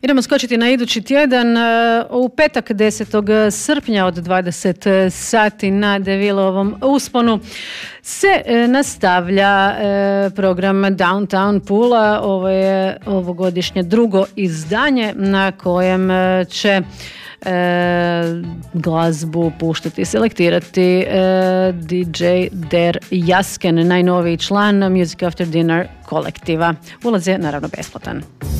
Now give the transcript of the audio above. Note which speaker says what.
Speaker 1: Idemo skočiti na idući tjedan. U petak 10. srpnja od 20 sati na Devilovom usponu se nastavlja program Downtown Pula. Ovo je ovogodišnje drugo izdanje na kojem će glazbu puštati, selektirati DJ Der Jasken, najnoviji član Music After Dinner kolektiva. Ulaz je naravno besplatan.